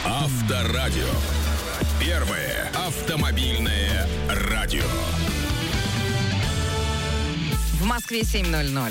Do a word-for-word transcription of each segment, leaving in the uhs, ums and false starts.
Авторадио. Первое автомобильное радио. В Москве семь ноль ноль.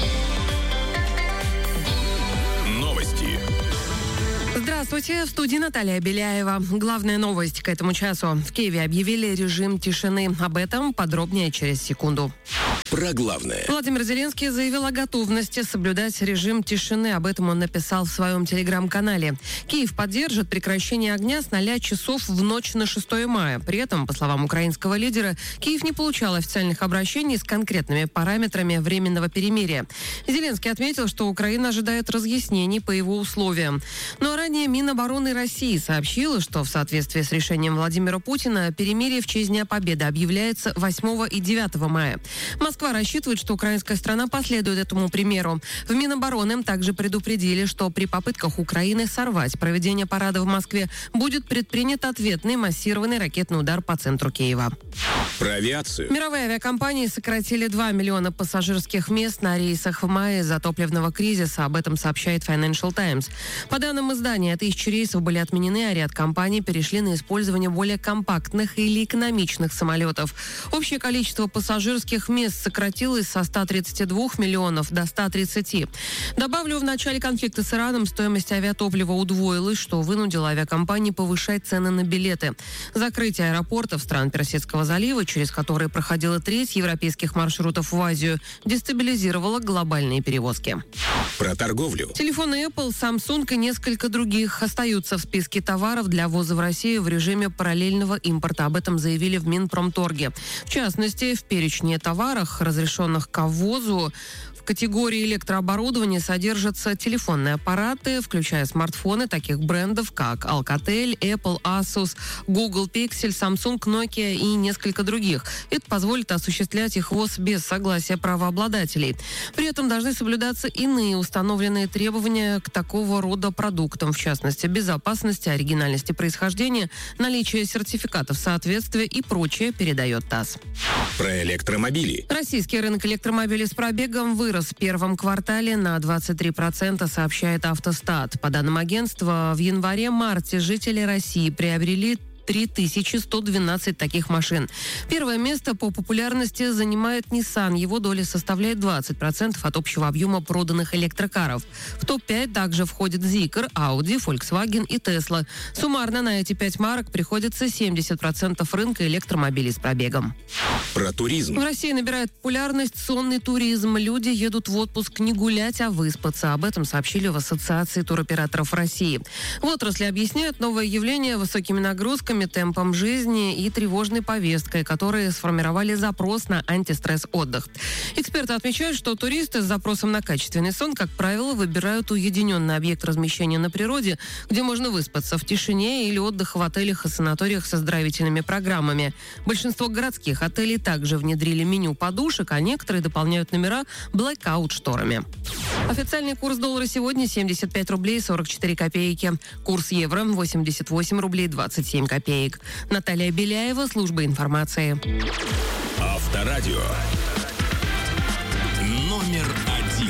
Новости. Здравствуйте, в студии Наталья Беляева. Главная новость к этому часу. В Киеве объявили режим тишины. Об этом подробнее через секунду. Про главное. Владимир Зеленский заявил о готовности соблюдать режим тишины. Об этом он написал в своем телеграм-канале. Киев поддержит прекращение огня с ноля часов в ночь на шестое мая. При этом, по словам украинского лидера, Киев не получал официальных обращений с конкретными параметрами временного перемирия. Зеленский отметил, что Украина ожидает разъяснений по его условиям. Но ранее Минобороны России сообщила, что в соответствии с решением Владимира Путина перемирие в честь Дня Победы объявляется восьмого и девятого мая. Москва рассчитывает, что украинская страна последует этому примеру. В Минобороны также предупредили, что при попытках Украины сорвать проведение парада в Москве будет предпринят ответный массированный ракетный удар по центру Киева. Про авиацию. Мировые авиакомпании сократили два миллиона пассажирских мест на рейсах в мае из-за топливного кризиса. Об этом сообщает Financial Times. По данным издания, тысячи рейсов были отменены, а ряд компаний перешли на использование более компактных или экономичных самолетов. Общее количество пассажирских мест сократилось со ста тридцати двух миллионов до ста тридцати. Добавлю, в начале конфликта с Ираном стоимость авиатоплива удвоилась, что вынудило авиакомпании повышать цены на билеты. Закрытие аэропортов стран Персидского залива, через которые проходила треть европейских маршрутов в Азию, дестабилизировало глобальные перевозки. Про торговлю. Телефоны Apple, Samsung и несколько других остаются в списке товаров для ввоза в Россию в режиме параллельного импорта. Об этом заявили в Минпромторге. В частности, в перечне товаров, разрешенных к ввозу, в категории электрооборудования содержатся телефонные аппараты, включая смартфоны таких брендов, как Alcatel, Apple, Asus, Google Pixel, Samsung, Nokia и несколько других. Это позволит осуществлять их ввоз без согласия правообладателей. При этом должны соблюдаться иные установленные требования к такого рода продуктам, в частности, безопасности, оригинальности происхождения, наличие сертификатов соответствия и прочее, передает ТАСС. Про электромобили. Российский рынок электромобилей с пробегом вырос в первом квартале на двадцать три процента, сообщает Автостат. По данным агентства, в январе-марте жители России приобрели три тысячи сто двенадцать таких машин. Первое место по популярности занимает Nissan. Его доля составляет двадцать процентов от общего объема проданных электрокаров. В топ пять также входят Zeekr, Audi, Volkswagen и Tesla. Суммарно на эти пять марок приходится семьдесят процентов рынка электромобилей с пробегом. Про туризм. В России набирает популярность сонный туризм. Люди едут в отпуск не гулять, а выспаться. Об этом сообщили в Ассоциации туроператоров России. В отрасли объясняют новое явление высокими нагрузками, темпом жизни и тревожной повесткой, которые сформировали запрос на антистресс-отдых. Эксперты отмечают, что туристы с запросом на качественный сон, как правило, выбирают уединенный объект размещения на природе, где можно выспаться в тишине, или отдых в отелях и санаториях с оздоровительными программами. Большинство городских отелей также внедрили меню подушек, а некоторые дополняют номера блэкаут-шторами. Официальный курс доллара сегодня семьдесят пять рублей сорок четыре копейки. Курс евро восемьдесят восемь рублей двадцать семь копеек. Наталья Беляева, служба информации. Авторадио.